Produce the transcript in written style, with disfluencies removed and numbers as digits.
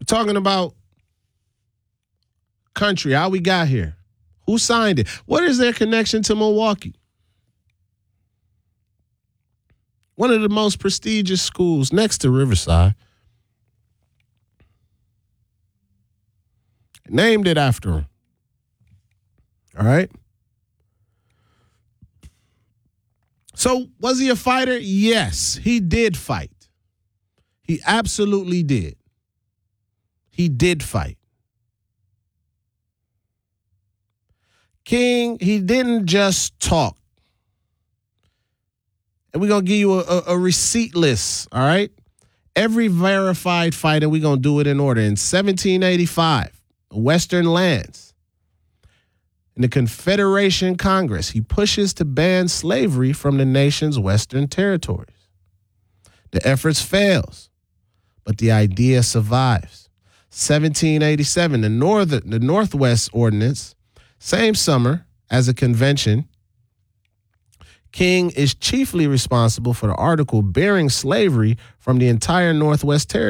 talking about country, how we got here. Who signed it? What is their connection to Milwaukee? One of the most prestigious schools next to Riverside. Named it after him. All right? So, was he a fighter? Yes, he did fight. He absolutely did. He did fight. King, he didn't just talk. And we're going to give you a receipt list, all right? Every verified fighter, we're going to do it in order. In 1785, Western lands. In the Confederation Congress, he pushes to ban slavery from the nation's western territories. The efforts fails, but the idea survives. 1787, the Northwest Ordinance, same summer as a convention, King is chiefly responsible for the article banning slavery from the entire Northwest Territory.